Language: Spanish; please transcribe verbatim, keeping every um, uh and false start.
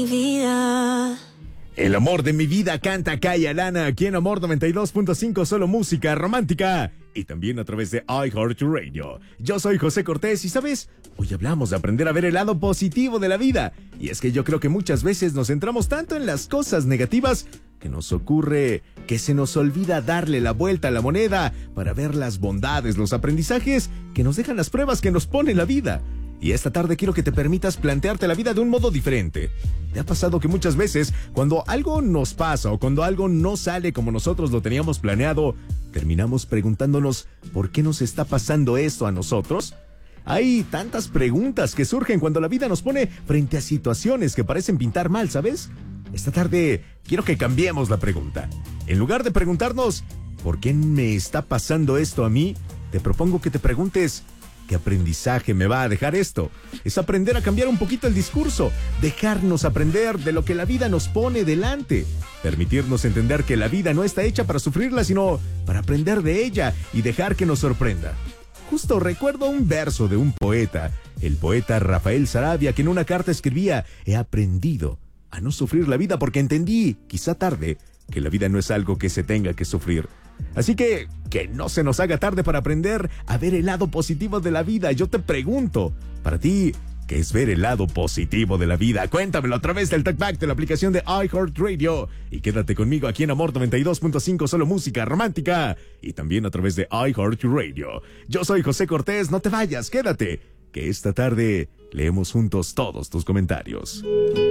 Vida. El amor de mi vida canta Kaya Lana aquí en Amor noventa y dos punto cinco, solo música romántica. Y también a través de iHeartRadio. Yo soy José Cortés y, ¿sabes? Hoy hablamos de aprender a ver el lado positivo de la vida. Y es que yo creo que muchas veces nos centramos tanto en las cosas negativas que nos ocurre que se nos olvida darle la vuelta a la moneda para ver las bondades, los aprendizajes que nos dejan las pruebas que nos pone la vida. Y esta tarde quiero que te permitas plantearte la vida de un modo diferente. ¿Te ha pasado que muchas veces, cuando algo nos pasa o cuando algo no sale como nosotros lo teníamos planeado, terminamos preguntándonos por qué nos está pasando esto a nosotros? Hay tantas preguntas que surgen cuando la vida nos pone frente a situaciones que parecen pintar mal, ¿sabes? Esta tarde quiero que cambiemos la pregunta. En lugar de preguntarnos ¿por qué me está pasando esto a mí?, te propongo que te preguntes ¿qué aprendizaje me va a dejar esto? Es aprender a cambiar un poquito el discurso, dejarnos aprender de lo que la vida nos pone delante, permitirnos entender que la vida no está hecha para sufrirla, sino para aprender de ella y dejar que nos sorprenda. Justo recuerdo un verso de un poeta, el poeta Rafael Sarabia, que en una carta escribía: he aprendido a no sufrir la vida porque entendí, quizá tarde, que la vida no es algo que se tenga que sufrir. Así que, que no se nos haga tarde para aprender a ver el lado positivo de la vida. Yo te pregunto, para ti, ¿qué es ver el lado positivo de la vida? Cuéntamelo a través del TalkBack de la aplicación de iHeartRadio. Y quédate conmigo aquí en Amor noventa y dos punto cinco, solo música romántica. Y también a través de iHeartRadio. Yo soy José Cortés, no te vayas, quédate, que esta tarde leemos juntos todos tus comentarios.